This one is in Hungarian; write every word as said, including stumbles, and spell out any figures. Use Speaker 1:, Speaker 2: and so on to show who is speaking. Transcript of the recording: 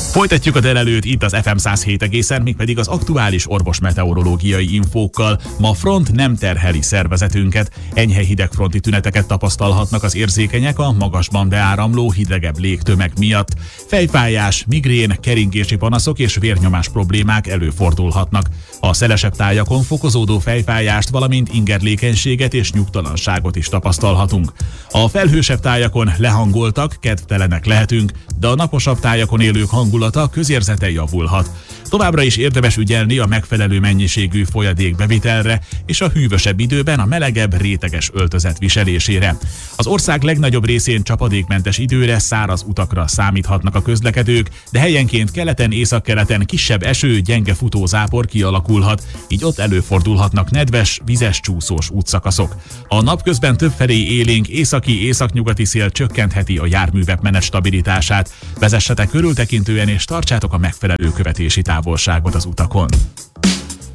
Speaker 1: Folytatjuk a délelőtt itt az ef em száz hét egészen, mégpedig az aktuális orvos-meteorológiai infókkal. Ma front nem terheli szervezetünket, enyhe hidegfronti tüneteket tapasztalhatnak az érzékenyek a magasban beáramló hidegebb légtömeg miatt. Fejfájás, migrén, keringési panaszok és vérnyomás problémák előfordulhatnak. A szelesebb tájakon fokozódó fejfájást, valamint ingerlékenységet és nyugtalanságot is tapasztalhatunk. A felhősebb tájakon lehangoltak, kedvtelenek lehetünk, de a naposabb tájakon élők hangulata, közérzete javulhat. Továbbra is érdemes ügyelni a megfelelő mennyiségű folyadék bevitelre és a hűvösebb időben a melegebb, réteges öltözet viselésére. Az ország legnagyobb részén csapadékmentes időre, száraz utakra számíthatnak a közlekedők, de helyenként keleten, északkeleten kisebb eső, gyenge futózápor kialakulhat, így ott előfordulhatnak nedves, vizes csúszós útszakaszok. A napközben többfelé élénk északi, északnyugati szél csökkentheti a járművek menet stabilitását. Vezessetek körültekintően és tartsátok a megfelelő követési távolságot az utakon.